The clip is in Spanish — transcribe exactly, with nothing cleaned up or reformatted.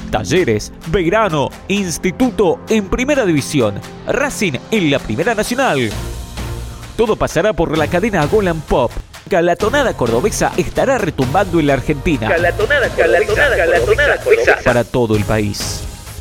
Talleres, Belgrano, Instituto en Primera División, Racing en la Primera Nacional. Todo pasará por la cadena Golan Pop. Calatonada Cordobesa estará retumbando en la Argentina. Calatonada, calatonada, calatonada, cordobesa. Para todo el país.